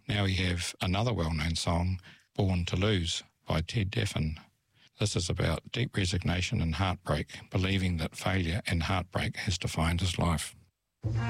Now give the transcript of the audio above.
Now we have another well-known song, Born to Lose, by Ted Daffin. This is about deep resignation and heartbreak, believing that failure and heartbreak has defined his life.